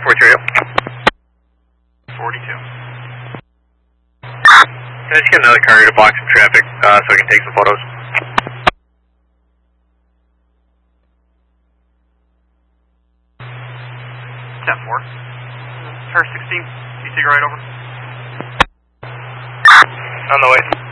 42. 42. Can I just get another car here to block some traffic so I can take some photos? 10-4. Car 16, can you take a ride over? On the way.